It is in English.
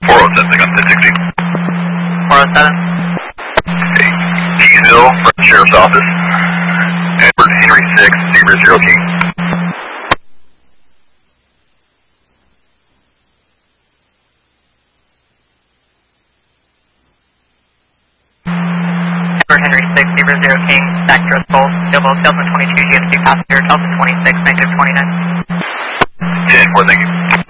407, I got 1060. 407. Keysville, from the Sheriff's Office. Edward Henry 6, 00 King. Edward Henry 6, 00 King, Spectra Pulse, Gilbo, Delta 22, GMC passenger, Delta 26, negative 29. 10-4, thank you.